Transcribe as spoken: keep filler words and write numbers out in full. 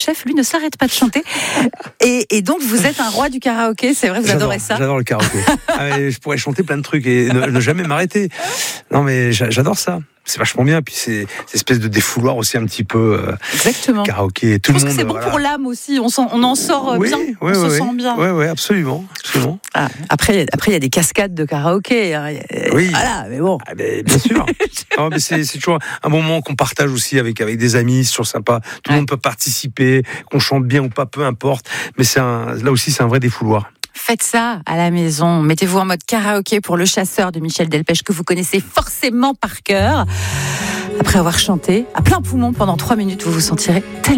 chef, lui, ne s'arrête pas de chanter. Et, et donc, vous êtes un roi du karaoké, c'est vrai, vous J'adore, adorez ça. J'adore le karaoké. Ah, mais je pourrais chanter plein de trucs et ne, ne jamais m'arrêter. Non, mais j'adore ça. C'est vachement bien. Puis c'est cette espèce de défouloir aussi un petit peu. Euh, Exactement. Karaoké. Tout Je pense le monde, que c'est bon voilà. pour l'âme aussi. On, s'en, on en sort oui, bien. Oui, on oui, se oui. sent bien. Oui, oui, absolument. absolument. Ah, après, après, il y a des cascades de karaoké. Hein. Oui. Voilà, mais bon. Ah, mais bien sûr. non, mais c'est, c'est toujours un moment qu'on partage aussi avec, avec des amis. C'est toujours sympa. Tout le ouais. monde peut participer, qu'on chante bien ou pas, peu importe. Mais c'est un, là aussi, c'est un vrai défouloir. Faites ça à la maison. Mettez-vous en mode karaoké pour Le Chasseur de Michel Delpech, que vous connaissez forcément par cœur. Après avoir chanté à plein poumon pendant trois minutes, vous vous sentirez tellement